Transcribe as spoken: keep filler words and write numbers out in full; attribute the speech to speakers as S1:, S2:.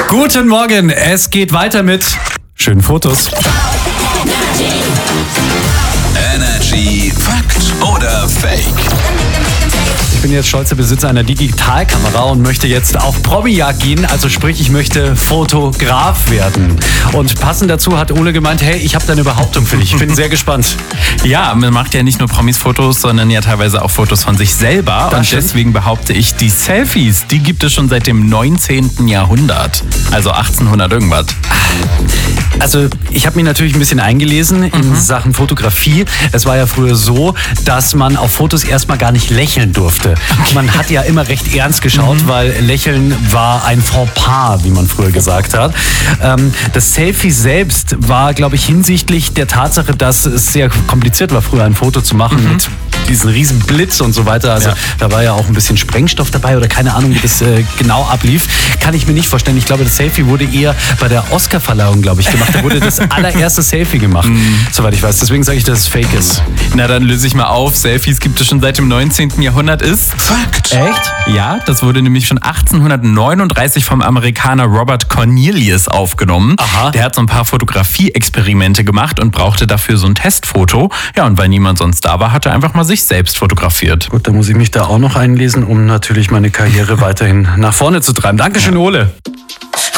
S1: Guten Morgen, es geht weiter mit schönen Fotos.
S2: Energy Fakt oder Fake?
S1: Ich bin jetzt stolzer Besitzer einer Digitalkamera und möchte jetzt auf Promi-Jagd gehen. Also sprich, ich möchte Fotograf werden. Und passend dazu hat Ole gemeint, hey, ich habe da eine Behauptung für dich. Ich bin sehr gespannt.
S3: Ja, man macht ja nicht nur Promis Fotos, sondern ja teilweise auch Fotos von sich selber.
S1: Das
S3: und
S1: stimmt.
S3: deswegen behaupte ich, die Selfies, die gibt es schon seit dem neunzehnten Jahrhundert. Also achtzehnhundert irgendwas.
S1: Also ich habe mich natürlich ein bisschen eingelesen in
S3: Mhm.
S1: Sachen Fotografie. Es war ja früher so, dass man auf Fotos erstmal gar nicht lächeln durfte. Man hat ja immer recht ernst geschaut,
S3: Mhm.
S1: weil Lächeln war ein Fauxpas, wie man früher gesagt hat. Ähm, das Selfie selbst war, glaube ich, hinsichtlich der Tatsache, dass es sehr kompliziert war, früher ein Foto zu machen
S3: Mhm.
S1: mit diesen riesen Blitz und so weiter. Also
S3: Ja.
S1: da war ja auch ein bisschen Sprengstoff dabei oder keine Ahnung, wie das äh, genau ablief. Kann ich mir nicht vorstellen. Ich glaube, das Selfie wurde eher bei der Oscarverleihung, glaube ich, gemacht. Da wurde das allererste Selfie gemacht, soweit ich weiß. Deswegen sage ich, dass es fake ist.
S3: Na, dann löse ich mal auf. Selfies gibt es schon seit dem neunzehnten Jahrhundert. Ist
S2: Fakt.
S1: Echt?
S3: Ja, das wurde nämlich schon achtzehnhundertneununddreißig vom Amerikaner Robert Cornelius aufgenommen.
S1: Aha.
S3: Der hat so ein paar Fotografie-Experimente gemacht und brauchte dafür so ein Testfoto. Ja, und weil niemand sonst da war, hat er einfach mal sich selbst fotografiert.
S1: Gut, dann muss ich mich da auch noch einlesen, um natürlich meine Karriere weiterhin nach vorne zu treiben. Dankeschön, Ole.